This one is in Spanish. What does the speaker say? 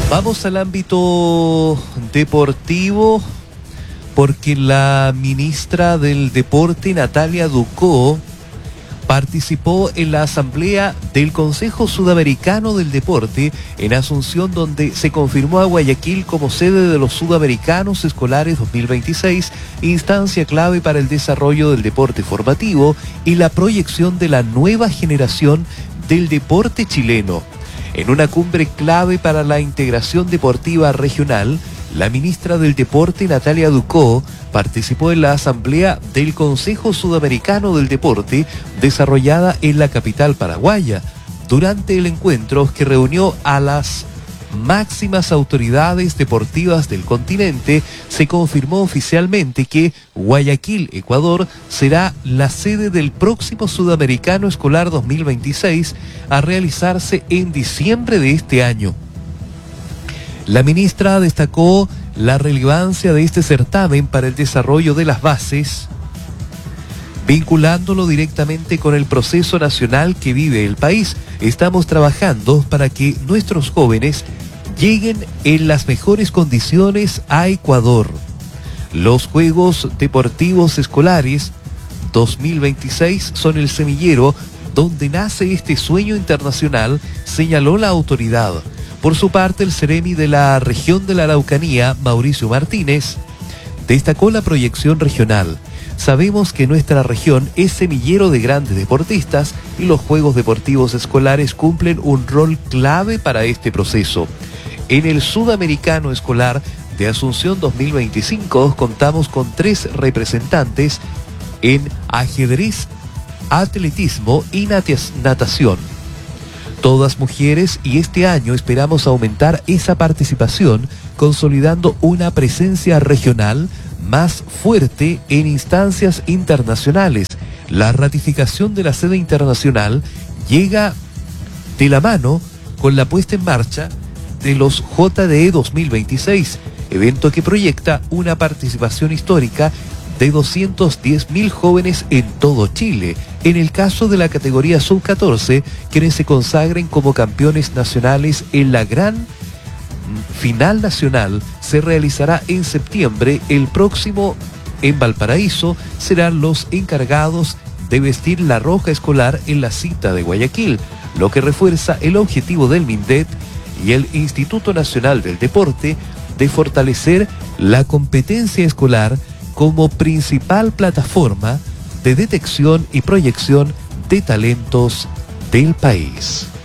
Vamos al ámbito deportivo porque la ministra del Deporte, Natalia Ducó, participó en la asamblea del Consejo Sudamericano del Deporte en Asunción, donde se confirmó a Guayaquil como sede de los Sudamericanos Escolares 2026, instancia clave para el desarrollo del deporte formativo y la proyección de la nueva generación del deporte chileno. En una cumbre clave para la integración deportiva regional, la ministra del Deporte, Natalia Ducó, participó en la asamblea del Consejo Sudamericano del Deporte desarrollada en la capital paraguaya. Durante el encuentro, que reunió a las máximas autoridades deportivas del continente, se confirmó oficialmente que Guayaquil, Ecuador, será la sede del próximo Sudamericano Escolar 2026 a realizarse en diciembre de este año. La ministra destacó la relevancia de este certamen para el desarrollo de las bases, vinculándolo directamente con el proceso nacional que vive el país. Estamos trabajando para que nuestros jóvenes lleguen en las mejores condiciones a Ecuador. Los Juegos Deportivos Escolares 2026 son el semillero donde nace este sueño internacional, señaló la autoridad. Por su parte, el Ceremi de la región de la Araucanía, Mauricio Martínez, destacó la proyección regional. Sabemos que nuestra región es semillero de grandes deportistas y los Juegos Deportivos Escolares cumplen un rol clave para este proceso. En el Sudamericano Escolar de Asunción 2025 contamos con 3 representantes en ajedrez, atletismo y natación. Todas mujeres, y este año esperamos aumentar esa participación, consolidando una presencia regional más fuerte en instancias internacionales. La ratificación de la sede internacional llega de la mano con la puesta en marcha de los JDE 2026, evento que proyecta una participación histórica de 210.000 jóvenes en todo Chile. En el caso de la categoría sub-14, quienes se consagren como campeones nacionales en la gran final nacional se realizará en septiembre. El próximo en Valparaíso serán los encargados de vestir la roja escolar en la cita de Guayaquil, lo que refuerza el objetivo del MINDET y el Instituto Nacional del Deporte de fortalecer la competencia escolar como principal plataforma de detección y proyección de talentos del país.